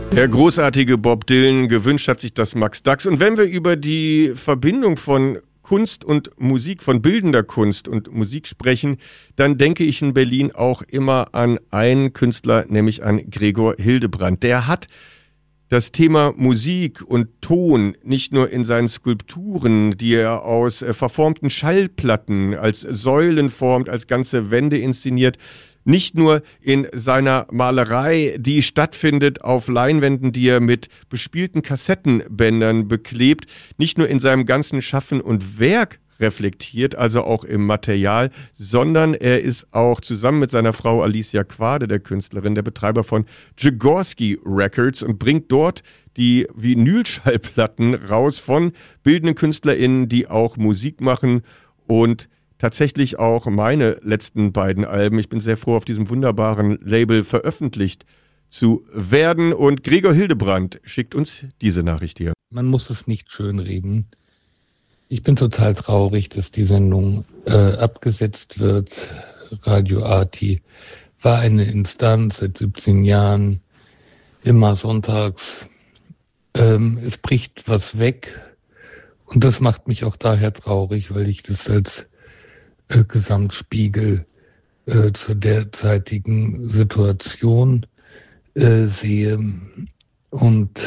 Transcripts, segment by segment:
Der großartige Bob Dylan, gewünscht hat sich das Max Dachs. Und wenn wir über die Verbindung von Kunst und Musik, von bildender Kunst und Musik sprechen, dann denke ich in Berlin auch immer an einen Künstler, nämlich an Gregor Hildebrandt. Der hat das Thema Musik und Ton nicht nur in seinen Skulpturen, die er aus verformten Schallplatten als Säulen formt, als ganze Wände inszeniert, nicht nur in seiner Malerei, die stattfindet auf Leinwänden, die er mit bespielten Kassettenbändern beklebt, nicht nur in seinem ganzen Schaffen und Werk reflektiert, also auch im Material, sondern er ist auch zusammen mit seiner Frau Alicia Quade, der Künstlerin, der Betreiber von Jagorsky Records und bringt dort die Vinylschallplatten raus von bildenden KünstlerInnen, die auch Musik machen und tatsächlich auch meine letzten beiden Alben. Ich bin sehr froh, auf diesem wunderbaren Label veröffentlicht zu werden. Und Gregor Hildebrandt schickt uns diese Nachricht hier. Man muss es nicht schönreden. Ich bin total traurig, dass die Sendung abgesetzt wird. Radio Arti war eine Instanz seit 17 Jahren, immer sonntags. Es bricht was weg und das macht mich auch daher traurig, weil ich das als Gesamtspiegel zur derzeitigen Situation sehe. Und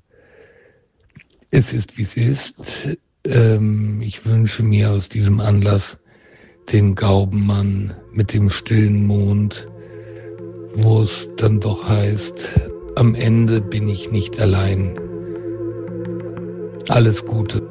es ist, wie es ist. Ich wünsche mir aus diesem Anlass den Gaubenmann mit dem stillen Mond, wo es dann doch heißt, am Ende bin ich nicht allein. Alles Gute.